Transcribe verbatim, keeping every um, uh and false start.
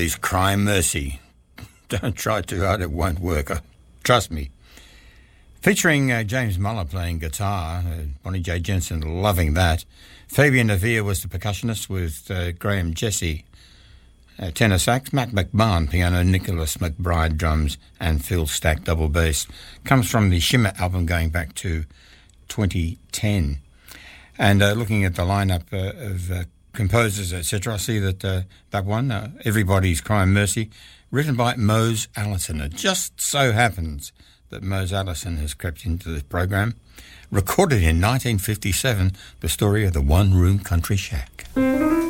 Everybody's Crying Mercy. Don't try too hard, it won't work. Uh, Trust me. Featuring uh, James Muller playing guitar, uh, Bonnie J. Jensen loving that. Fabian Navia was the percussionist with uh, Graham Jesse, uh, tenor sax, Matt McMahon piano, Nicholas McBride drums, and Phil Stack double bass. Comes from the Shimmer album going back to twenty ten. And uh, looking at the lineup uh, of uh, composers, et cetera, I see that uh, that one, uh, Everybody's Crying Mercy, written by Mose Allison. It just so happens that Mose Allison has crept into the program. Recorded in nineteen fifty-seven, the story of the one-room country shack.